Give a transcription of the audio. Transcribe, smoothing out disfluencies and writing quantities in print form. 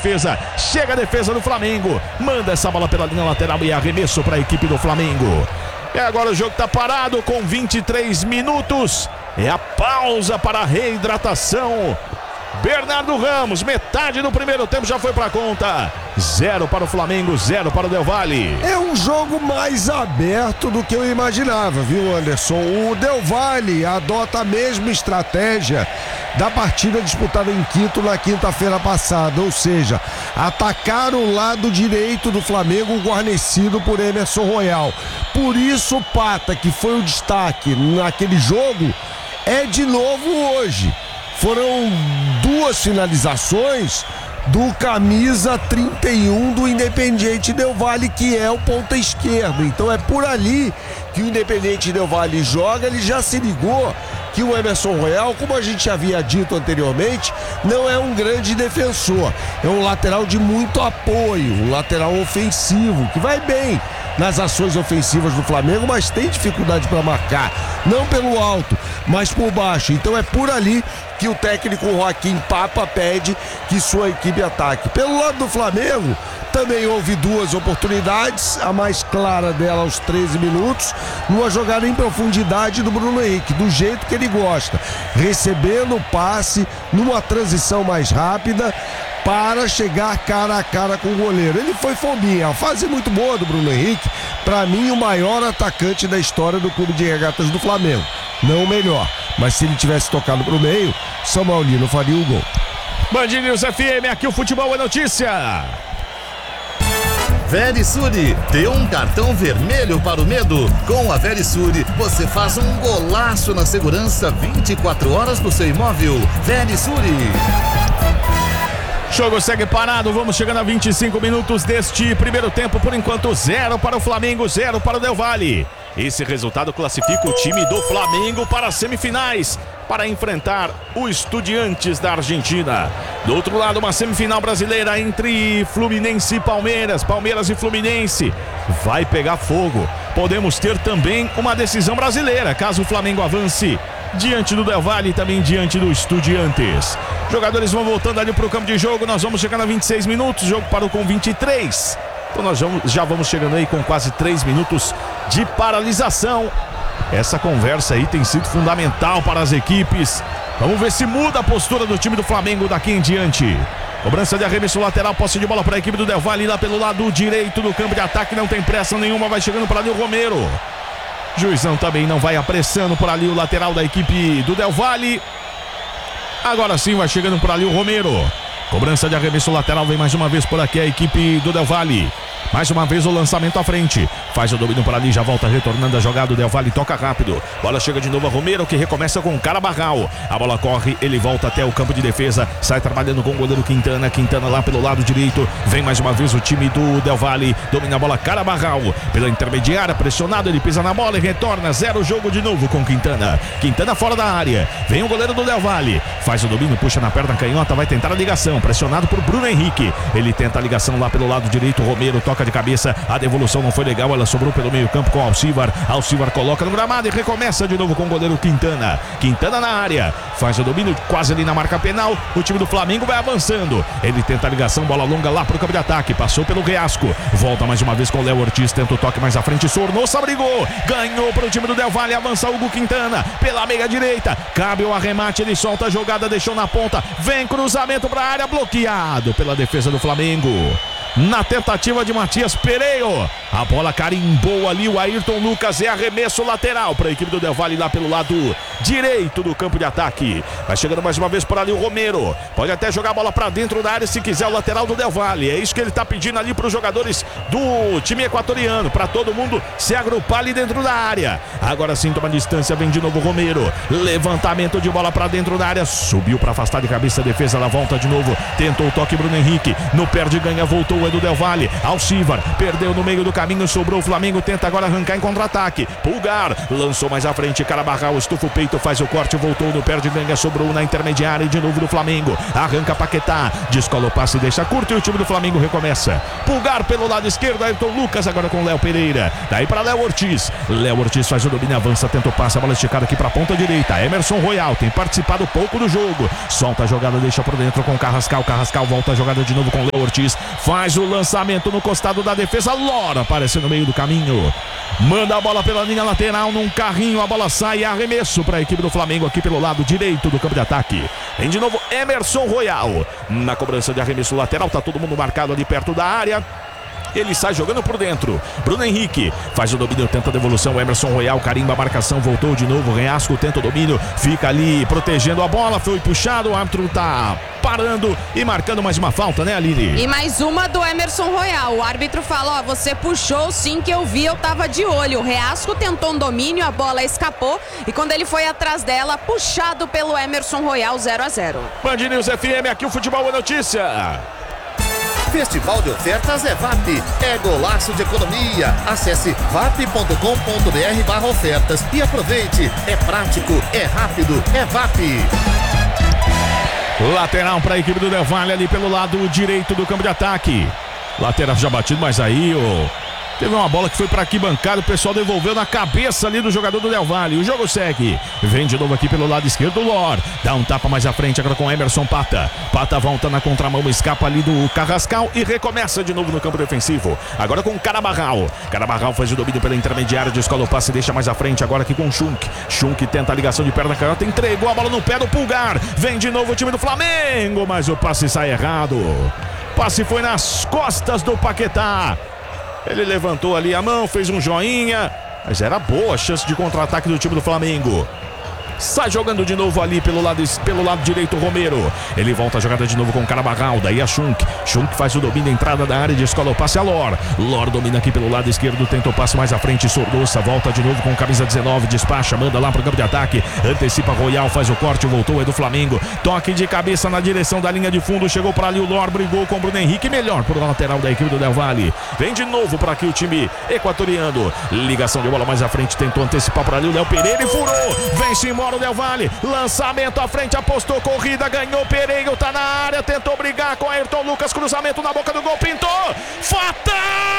defesa. Chega a defesa do Flamengo. Manda essa bola pela linha lateral e arremesso para a equipe do Flamengo. E agora o jogo está parado com 23 minutos. É a pausa para a reidratação. Bernardo Ramos, metade do primeiro tempo já foi para a conta. 0 para o Flamengo, 0 para o Del Valle. É um jogo mais aberto do que eu imaginava, viu, Anderson? O Del Valle adota a mesma estratégia da partida disputada em Quito na quinta-feira passada, ou seja, atacar o lado direito do Flamengo guarnecido por Emerson Royal. Por isso o Pata, que foi o destaque naquele jogo, é de novo hoje. Foram 2 finalizações do camisa 31 do Independiente Del Valle, que é o ponta esquerdo. Então é por ali que o Independiente Del Valle joga. Ele já se ligou que o Emerson Royal, como a gente havia dito anteriormente, não é um grande defensor. É um lateral de muito apoio, um lateral ofensivo, que vai bem nas ações ofensivas do Flamengo, mas tem dificuldade para marcar, não pelo alto, mas por baixo. Então é por ali que o técnico Joaquim Papa pede que sua equipe ataque. Pelo lado do Flamengo, também houve 2 oportunidades, a mais clara dela aos 13 minutos, numa jogada em profundidade do Bruno Henrique, do jeito que ele gosta, recebendo o passe numa transição mais rápida para chegar cara a cara com o goleiro. Ele foi fominha, a fase muito boa do Bruno Henrique, para mim o maior atacante da história do Clube de Regatas do Flamengo, não o melhor, mas se ele tivesse tocado pro meio, São Paulino faria o gol. Band News FM, aqui o futebol é notícia. Verisure, dê um cartão vermelho para o medo. Com a Verisure, você faz um golaço na segurança 24 horas do seu imóvel. Verisure. Jogo segue parado, vamos chegando a 25 minutos deste primeiro tempo. Por enquanto, 0 para o Flamengo, 0 para o Del Valle. Esse resultado classifica o time do Flamengo para as semifinais, para enfrentar o Estudiantes da Argentina. Do outro lado, uma semifinal brasileira entre Fluminense e Palmeiras. Palmeiras e Fluminense. Vai pegar fogo. Podemos ter também uma decisão brasileira, caso o Flamengo avance diante do Del Valle e também diante do Estudiantes. Jogadores vão voltando ali para o campo de jogo. Nós vamos chegando a 26 minutos. O jogo parou com 23. Então nós já vamos chegando aí com quase 3 minutos de paralisação. Essa conversa aí tem sido fundamental para as equipes. Vamos ver se muda a postura do time do Flamengo daqui em diante. Cobrança de arremesso lateral, posse de bola para a equipe do Del Valle lá pelo lado direito do campo de ataque. Não tem pressa nenhuma, vai chegando para ali o Romero. Juizão também não vai apressando por ali o lateral da equipe do Del Valle. Agora sim vai chegando por ali o Romero. Cobrança de arremesso lateral, vem mais uma vez por aqui a equipe do Del Valle. Mais uma vez o lançamento à frente. Faz o domínio por ali, já volta retornando a jogada. O Del Valle toca rápido. Bola chega de novo a Romero, que recomeça com o Carabarral. A bola corre, ele volta até o campo de defesa. Sai trabalhando com o goleiro Quintana. Quintana lá pelo lado direito. Vem mais uma vez o time do Del Valle. Domina a bola Carabarral. Pela intermediária, pressionado, ele pisa na bola e retorna. 0 jogo de novo com Quintana. Quintana fora da área. Vem o goleiro do Del Valle. Faz o domínio, puxa na perna canhota, vai tentar a ligação. Pressionado por Bruno Henrique. Ele tenta a ligação lá pelo lado direito. Romero toca de cabeça, a devolução não foi legal, ela sobrou pelo meio campo com Alcivar. Alcivar coloca no gramado e recomeça de novo com o goleiro Quintana. Quintana na área, faz o domínio quase ali na marca penal. O time do Flamengo vai avançando, ele tenta a ligação, bola longa lá pro campo de ataque, passou pelo Reasco, volta mais uma vez com o Léo Ortiz, tenta o toque mais à frente, Sornosa brigou, ganhou pro time do Del Valle, avança Hugo Quintana pela meia direita, cabe o arremate, ele solta a jogada, deixou na ponta, vem cruzamento pra área, bloqueado pela defesa do Flamengo. Na tentativa de Matias Pereiro, a bola carimbou ali o Ayrton Lucas, é arremesso lateral para a equipe do Del Valle lá pelo lado direito do campo de ataque. Vai chegando mais uma vez por ali o Romero, pode até jogar a bola para dentro da área se quiser o lateral do Del Valle. É isso que ele está pedindo ali para os jogadores do time equatoriano, para todo mundo se agrupar ali dentro da área. Agora sim toma distância, vem de novo o Romero, levantamento de bola para dentro da área, subiu para afastar de cabeça a defesa, ela volta de novo, tentou o toque Bruno Henrique, no perde ganha, voltou o Edu Del Valle, Alcivar, perdeu no meio do caminho, sobrou o Flamengo, tenta agora arrancar em contra-ataque, Pulgar, lançou mais à frente, Carabarral, estufa o peito, direito, faz o corte, voltou no pé de ganha, sobrou na intermediária e de novo do Flamengo. Arranca Paquetá, descola o passe, deixa curto e o time do Flamengo recomeça. Pulgar pelo lado esquerdo, Ayrton Lucas agora com Léo Pereira. Daí para Léo Ortiz. Léo Ortiz faz o domínio, avança, tenta o passe, a bola esticada aqui para a ponta direita. Emerson Royal tem participado pouco do jogo. Solta a jogada, deixa por dentro com Carrascal. Carrascal volta a jogada de novo com Léo Ortiz. Faz o lançamento no costado da defesa. Lora aparece no meio do caminho. Manda a bola pela linha lateral num carrinho. A bola sai, arremesso para a equipe do Flamengo aqui pelo lado direito do campo de ataque. Vem de novo Emerson Royal na cobrança de arremesso lateral. Tá todo mundo marcado ali perto da área. Ele sai jogando por dentro. Bruno Henrique faz o domínio, tenta a devolução. Emerson Royal carimba a marcação, voltou de novo. Reasco tenta o domínio, fica ali protegendo a bola. Foi puxado, o árbitro tá parando e marcando mais uma falta, né, Aline? E mais uma do Emerson Royal. O árbitro fala, ó, você puxou sim, que eu vi, eu tava de olho. O Reasco tentou um domínio, a bola escapou e quando ele foi atrás dela, puxado pelo Emerson Royal, 0-0. Band News FM, aqui o Futebol é Notícia. Festival de ofertas é VAP, é golaço de economia. Acesse vap.com.br/ofertas e aproveite. É prático, é rápido, é VAP. Lateral para a equipe do Del Valle ali pelo lado direito do campo de ataque. Lateral já batido, mas aí teve uma bola que foi para arquibancada, o pessoal devolveu na cabeça ali do jogador do Del Valle. O jogo segue. Vem de novo aqui pelo lado esquerdo o Lor. Dá um tapa mais à frente agora com Emerson Pata. Pata volta na contramão, escapa ali do Carrascal e recomeça de novo no campo defensivo. Agora com Carabarral. Carabarral faz o domínio pela intermediária, descola o passe, deixa mais à frente agora aqui com Schunk. Schunk tenta a ligação de perna canhota, entregou a bola no pé do Pulgar. Vem de novo o time do Flamengo, mas o passe sai errado. O passe foi nas costas do Paquetá. Ele levantou ali a mão, fez um joinha, mas era boa a chance de contra-ataque do time do Flamengo. Sai jogando de novo ali pelo lado direito o Romero. Ele volta a jogada de novo com o Carabarral. Daí a Schunk. Schunk faz o domínio, entrada da área, descola o passe a Lor. Lor domina aqui pelo lado esquerdo, tenta o passe mais à frente. Sordoça volta de novo com camisa 19, despacha, manda lá pro campo de ataque. Antecipa Royal, faz o corte, voltou, é do Flamengo. Toque de cabeça na direção da linha de fundo. Chegou para ali o Lor, brigou com o Bruno Henrique. Melhor por lateral da equipe do Del Valle. Vem de novo para aqui o time equatoriano. Ligação de bola mais à frente, tentou antecipar para ali o Léo Pereira e furou. Vem-se embora o Del Valle, lançamento à frente, apostou corrida, ganhou Pereira, tá na área, tentou brigar com Ayrton Lucas, cruzamento na boca do gol, pintou, fatal!